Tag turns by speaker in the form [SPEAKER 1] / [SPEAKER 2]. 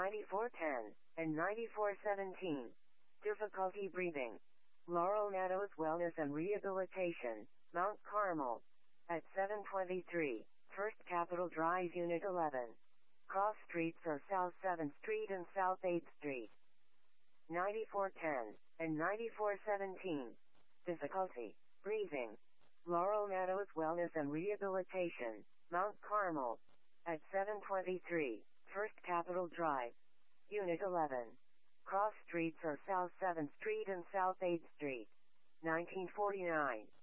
[SPEAKER 1] 9410, and 9417. Difficulty breathing. Laurel Meadows Wellness and Rehabilitation, Mount Carmel. At 723, First Capitol Drive, Unit 11. Cross streets are South 7th Street and South 8th Street. 9410, and 9417. Difficulty breathing. Laurel Meadows Wellness and Rehabilitation, Mount Carmel. At 723, First Capitol Drive, Unit 11. Cross streets are South 7th Street and South 8th Street. 1949.